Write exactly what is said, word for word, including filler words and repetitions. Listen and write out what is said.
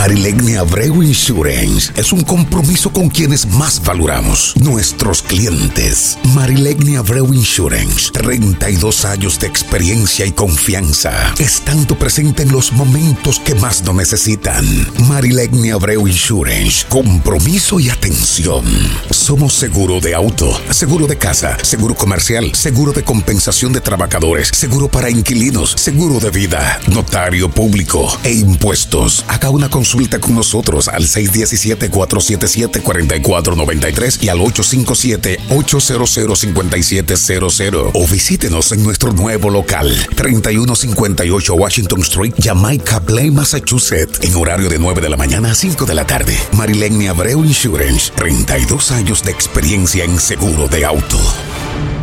Marilegni Abreu Insurance es un compromiso con quienes más valoramos, nuestros clientes. Marilegni Abreu Insurance, treinta y dos años de experiencia y confianza, estando presente en los momentos que más lo necesitan. Marilegni Abreu Insurance, compromiso y atención. Somos seguro de auto, seguro de casa, seguro comercial, seguro de compensación de trabajadores, seguro para inquilinos, seguro de vida, notario público e impuestos. Haga una consulta con nosotros al seis uno siete, cuatro siete siete, cuatro cuatro nueve tres y al ocho cinco siete, ocho cero cero, cinco siete cero cero o visítenos en nuestro nuevo local treinta y uno cincuenta y ocho Washington Street, Jamaica Plain, Massachusetts, en horario de nueve de la mañana a cinco de la tarde. Marilegni Abreu Insurance, treinta y dos años de experiencia en seguro de auto.